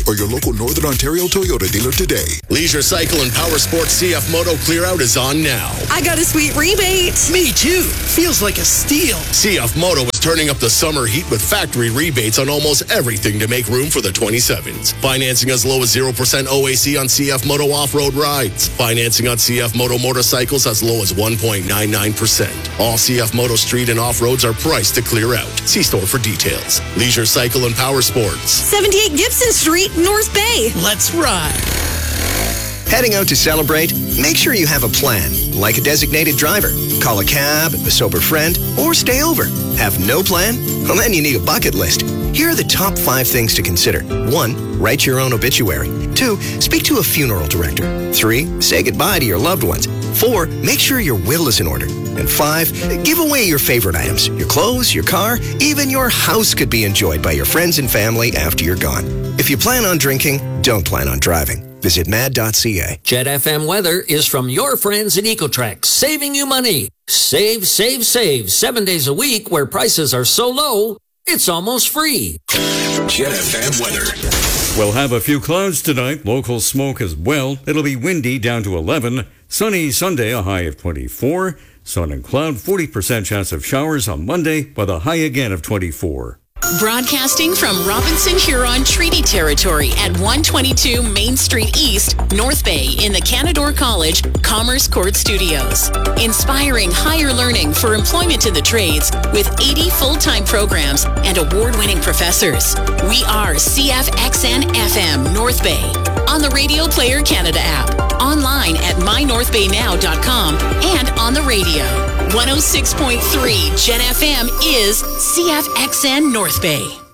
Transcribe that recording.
or your local Northern Ontario Toyota dealer today. Leisure Cycle and Power Sports CF Moto Clear Out is on now. I got a sweet rebate. Me too. Feels like a steal. CF Moto is turning up the summer heat with factory rebates on almost everything to make room for the 27s. Financing as low as 0% OAC on CF Moto off-road rides. Financing on CF Moto motorcycles as low as 1.99%. All CF Moto street and off-roads are priced to clear out. See store for details. Leisure Cycle and Power Sports. 78 Gibson Street, North Bay. Let's ride. Heading out to celebrate? Make sure you have a plan, like a designated driver. Call a cab, a sober friend, or stay over. Have no plan? Well, then you need a bucket list. Here are the top 5 things to consider. 1, write your own obituary. 2, speak to a funeral director. 3, say goodbye to your loved ones. 4, make sure your will is in order. And 5, give away your favorite items. Your clothes, your car, even your house could be enjoyed by your friends and family after you're gone. If you plan on drinking, don't plan on driving. Visit mad.ca. Jet FM weather is from your friends at Ecotrex, saving you money. Save, save, save 7 days a week where prices are so low, it's almost free. Jet FM weather. We'll have a few clouds tonight, local smoke as well. It'll be windy down to 11. Sunny Sunday, a high of 24. Sun and cloud, 40% chance of showers on Monday, with a high again of 24. Broadcasting from Robinson Huron Treaty Territory at 122 Main Street East, North Bay in the Canadore College Commerce Court Studios. Inspiring higher learning for employment in the trades with 80 full-time programs and award-winning professors. We are CFXN FM North Bay on the Radio Player Canada app, online at mynorthbaynow.com and on the radio. 106.3 Gen FM is CFXN North Bay.